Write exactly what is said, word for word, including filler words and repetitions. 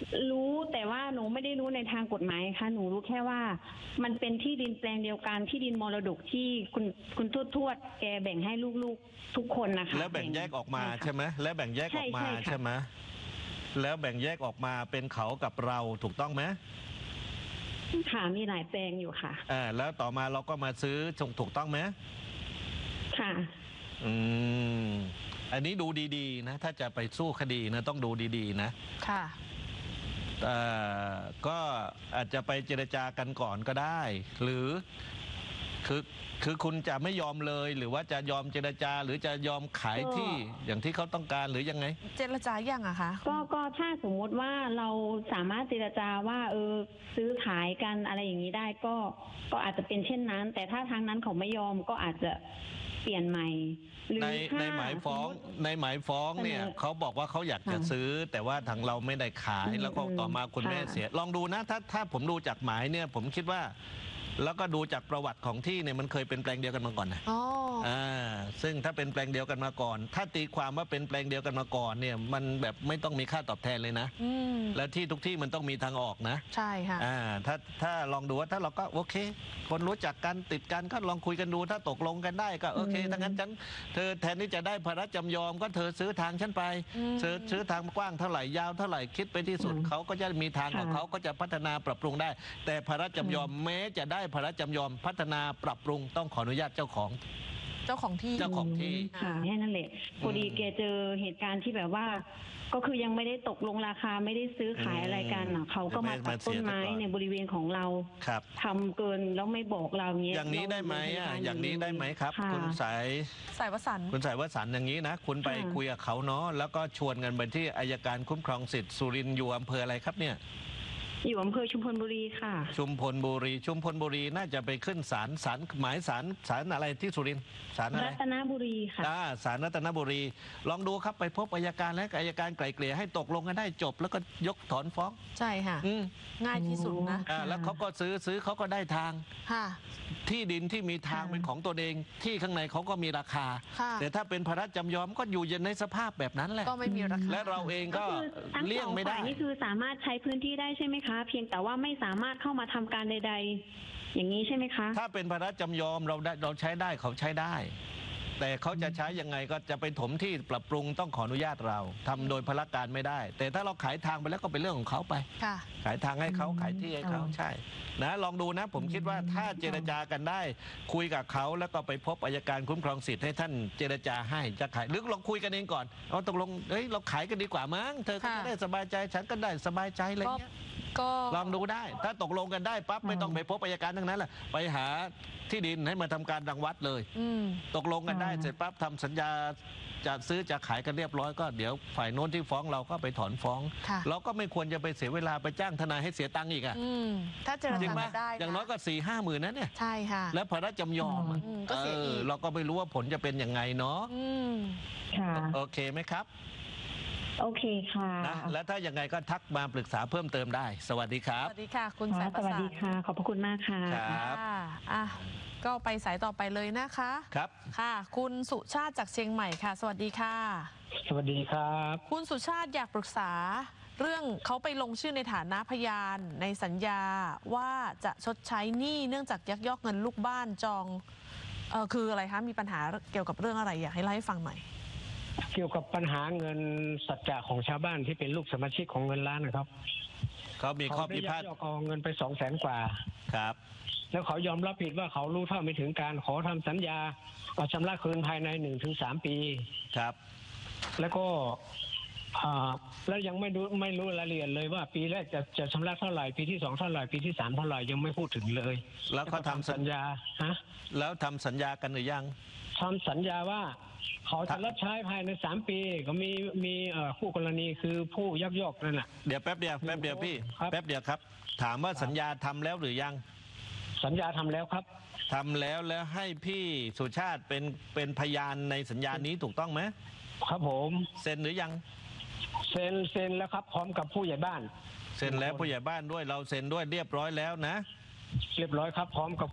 รู้แต่ว่าหนูไม่ได้รู้ในทางกฎหมายค่ะหนูรู้แค่ว่ามันเป็นที่ดินแปลงเดียวกันที่ดินมรดกที่คุณคุณทวดทวดแกแบ่งให้ลูกๆทุกคนนะคะแล้วแบ่งแยกออกมาใช่ไหมแล้วแบ่งแยกออกมาใช่ไหมแล้วแบ่งแยกออกมาเป็นเขากับเราถูกต้องไหมค่ะมีหลายแปลงอยู่ค่ะอ่าแล้วต่อมาเราก็มาซื้อถูกต้องไหมค่ะอืมอันนี้ดูดีๆนะถ้าจะไปสู้คดีนะต้องดูดีๆนะค่ะก็อาจจะไปเจรจากันก่อนก็ได้ หรือคือคือคุณจะไม่ยอมเลยหรือว่าจะยอมเจรจาหรือจะยอมขายที่อย่างที่เขาต้องการหรือยังไงเจรจายังอะคะก็ก็ถ้าสมมติว่าเราสามารถเจรจาว่าเออซื้อขายกันอะไรอย่างนี้ได้ก็ก็อาจจะเป็นเช่นนั้นแต่ถ้าทางนั้นเขาไม่ยอมก็อาจจะเปลี่ยนใหม่ในในหมายฟ้องในหมายฟ้องเนี่ยเขาบอกว่าเขาอยากจะซื้อแต่ว่าทางเราไม่ได้ขายแล้วก็ต่อมาคุณแม่เสียลองดูนะถ้าถ้าผมดูจากหมายเนี่ยผมคิดว่าแล้วก็ดูจากประวัติของที่เนี่ยมันเคยเป็นแปลงเดียวกันมาก่อนนะอ๋ออ่าซึ่งถ้าเป็นแปลงเดียวกันมาก่อนถ้าตีความว่าเป็นแปลงเดียวกันมาก่อนเนี่ยมันแบบไม่ต้องมีค่าตอบแทนเลยนะแล้วที่ทุกที่มันต้องมีทางออกนะใช่ค่ะอ่าถ้าถ้าลองดูว่าถ้าเราก็โอเคคนรู้จักกันติดกันก็ลองคุยกันดูถ้าตกลงกันได้ก็โอเคถ้างั้นฉันเธอแทนที่จะได้ภาระจำยอมก็เธอซื้อทางฉันไปซื้อซื้อทางกว้างเท่าไหร่ยาวเท่าไหร่คิดไปที่สุดเขาก็จะมีทางของเขาก็จะพัฒนาปรับปรุงได้แต่ภาระจำยอมแม้จะได้ภาระจำยอมพัฒนาปรับปรุงต้องขออนุญาตเจ้าของเจ้าของที่เจ้าของที่ค่ะแค่นั้นแหละพอดีแกเจอเหตุการณ์ที่แบบว่าก็คือยังไม่ได้ตกลงราคาไม่ได้ซื้อขายอะไรกันเขาก็มาตัดต้นไม้ในบริเวณของเราทำเกินแล้วไม่บอกเราเงี้ยอย่างนี้ได้ไหมอ่ะอย่างนี้ได้ไหมครับคุณสายสายวสันต์คุณสายวสันต์อย่างนี้นะคุณไปคุยกับเขาเนาะแล้วก็ชวนกันไปที่อัยการคุ้มครองสิทธิ์สุรินทร์อยู่อำเภออะไรครับเนี่ยอยู่อำเภอชุมพลบุรีค่ะชุมพลบุรีชุมพลบุรีน่าจะไปขึ้นศาลศาลหมายศาลศาลอะไรที่สุรินทร์ศาลอะไรรัตนบุรีค่ะอ่าศาลรัตนบุรีลองดูครับไปพบอัยการและอัยการไกล่เกลี่ยให้ตกลงกันได้จบแล้วก็ยกถอนฟ้องใช่ค่ะง่ายที่สุดนะอ่าแล้วเขาก็ซื้อซื้อเขาก็ได้ทางค่ะที่ดินที่มีทางเป็นของตัวเองที่ข้างในเขาก็มีราคาแต่ถ้าเป็นภาระจำยอมก็อยู่ในสภาพแบบนั้นแหละก็ไม่มีราคาและเราเองก็เลี่ยงไม่ได้นี่คือสามารถใช้พื้นที่ได้ใช่ไหมคะเพียงแต่ว่าไม่สามารถเข้ามาทำการใดๆอย่างนี้ใช่ไหมคะถ้าเป็นภาระจำยอมเราได้เราใช้ได้เขาใช้ได้แต่เขาจะใช้ยังไงก็จะไปถมที่ปรับปรุงต้องขออนุญาตเราทำโดยพละการไม่ได้แต่ถ้าเราขายทางไปแล้วก็เป็นเรื่องของเขาไปขายทางให้เขาขายที่ให้เขาใช่นะลองดูนะผมคิดว่าถ้าเจรจากันได้คุยกับเขาแล้วก็ไปพบอัยการคุ้มครองสิทธิ์ให้ท่านเจรจาให้จะขายหรือลองคุยกันเองก่อนเอาตกลงเฮ้ยเราขายกันดีกว่ามั้งเธอก็ได้สบายใจฉันก็ได้สบายใจอะไรเงี้ยก็ลองดูได้ถ้าตกลงกันได้ปั๊บไม่ต้องไปพบอัยการทั้งนั้นแหละไปหาที่ดินให้มาทำการรังวัดเลยตกลงกันได้เสร็จปั๊บทำสัญญาจะซื้อจะขายกันเรียบร้อยก็เดี๋ยวฝ่ายโน้นที่ฟ้องเราก็ไปถอนฟ้องเราก็ไม่ควรจะไปเสียเวลาไปจ้างทนายให้เสียตังค์อีกอ่ะถ้าเจรจาได้อย่างน้อยก็สี่ห้าหมื่นนะเนี่ยใช่ค่ะแล้วภาระจำยอมก็เสียอีกเราก็ไม่รู้ว่าผลจะเป็นยังไงเนาะโอเคไหมครับโอเคค่ะนะแล้วถ้ายังไงก็ทักมาปรึกษาเพิ่มเติมได้สวัสดีครับสวัสดีค่ะคุณสายประสานสวัสดีค่ะขอบพระคุณมากค่ะครับอ่ะก็ไปสายต่อไปเลยนะคะครับค่ะคุณสุชาติจากเชียงใหม่ค่ะสวัสดีค่ะสวัสดีครับคุณสุชาติอยากปรึกษาเรื่องเขาไปลงชื่อในฐานะพยานในสัญญาว่าจะชดใช้หนี้เนื่องจากยักยอกเงินลูกบ้านจองเออคืออะไรคะมีปัญหาเกี่ยวกับเรื่องอะไรอยากให้เล่าให้ฟังหน่อยเกี่ยวกับปัญหาเงินสัจจะของชาวบ้านที่เป็นลูกสมาชิกของเงินล้านนะครับเขามีข้อพิพาทเอาเงินไปสองแสนกว่าครับแล้วเขายอมรับผิดว่าเขารู้เท่าไม่ถึงการขอทำสัญญาเอาชำระคืนภายในหนึ่งถึงสามปีครับแล้วก็แล้วยังไม่รู้ไม่รู้รายละเอียดเลยว่าปีแรกจะจะชำระเท่าไหร่ปีที่สองเท่าไหร่ปีที่สามเท่าไหร่ยังไม่พูดถึงเลยแล้วเขาทำสัญญาฮะแล้วทำสัญญากันหรือยังทำสัญญาว่าเขาจะรับใช้ภายในสามปีก็มีมีคู่กรณีคือผู้ยักยอกนั่นแหละเดี๋ยวแป๊บเดียวแป๊บเดียวพี่แป๊บเดียวครับถามว่าสัญญาทำแล้วหรือยังสัญญาทำแล้วครับทำแล้วแล้วให้พี่สุชาติเป็นเป็นพยานในสัญญานี้ถูกต้องไหมครับผมเซ็นหรือยังเซ็นเซ็นแล้วครับพร้อมกับผู้ใหญ่บ้านเซ็นแล้วผู้ใหญ่บ้านด้วยเราเซ็นด้วยเรียบร้อยแล้วนะเรียบร้อยครับพร้อมกับ